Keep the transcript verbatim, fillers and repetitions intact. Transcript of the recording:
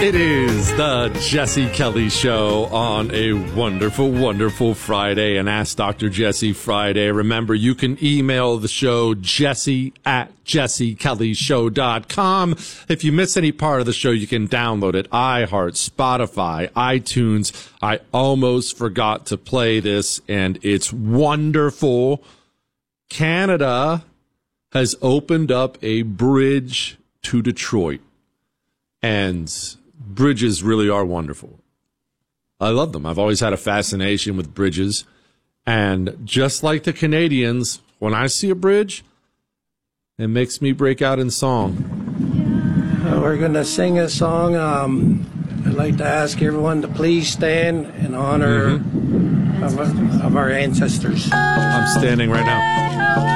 It is the Jesse Kelly Show on a wonderful, wonderful Friday, an Ask Doctor Jesse Friday. Remember, you can email the show, jesse at jesse kelly show dot com. If you miss any part of the show, you can download it. iHeart, Spotify, iTunes. I almost forgot to play this, and it's wonderful. Canada has opened up a bridge to Detroit, and bridges really are wonderful. I love them. I've always had a fascination with bridges. And just like the Canadians, when I see a bridge, it makes me break out in song. Uh, we're going to sing a song. Um, I'd like to ask everyone to please stand in honor mm-hmm. of, of our ancestors. I'm standing right now.